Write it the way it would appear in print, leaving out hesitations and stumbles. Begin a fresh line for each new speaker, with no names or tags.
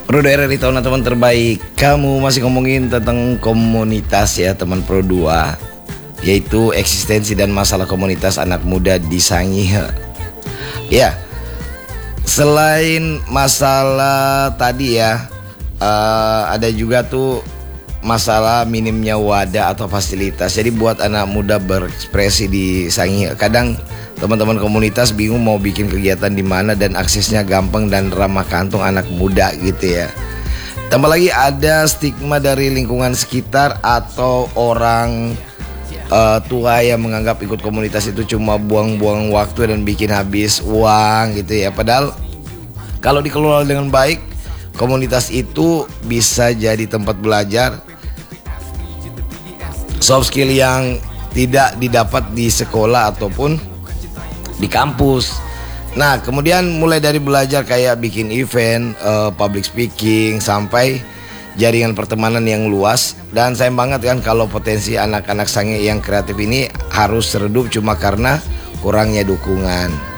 Pro daerah di tahun teman terbaik. Kamu masih ngomongin tentang komunitas ya teman Pro 2, yaitu eksistensi dan masalah komunitas anak muda di Sangihe. Ya, selain masalah tadi ya, ada juga tuh masalah minimnya wadah atau fasilitas. Jadi buat anak muda berekspresi di Sangihe, kadang teman-teman komunitas bingung mau bikin kegiatan di mana dan aksesnya gampang dan ramah kantong anak muda gitu ya. Tambah lagi ada stigma dari lingkungan sekitar atau orang tua yang menganggap ikut komunitas itu cuma buang-buang waktu dan bikin habis uang gitu ya. Padahal kalau dikelola dengan baik, komunitas itu bisa jadi tempat belajar soft skill yang tidak didapat di sekolah ataupun di kampus. Nah, kemudian mulai dari belajar kayak bikin event, public speaking, sampai jaringan pertemanan yang luas. Dan sayang banget kan kalau potensi anak-anak Sangihe yang kreatif ini harus redup cuma karena kurangnya dukungan.